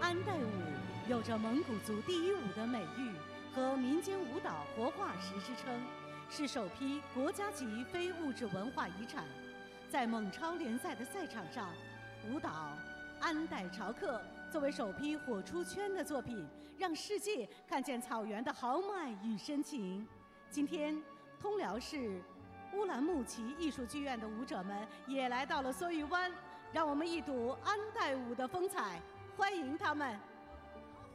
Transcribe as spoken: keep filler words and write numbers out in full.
安代舞有着蒙古族第一舞的美誉和民间舞蹈活化石之称，是首批国家级非物质文化遗产。在蒙超联赛的赛场上，舞蹈《安代朝客》作为首批火出圈的作品，让世界看见草原的豪迈与深情。今天，通辽市乌兰牧骑艺术剧院的舞者们也来到了梭玉湾，让我们一睹安代舞的风采，欢迎他们。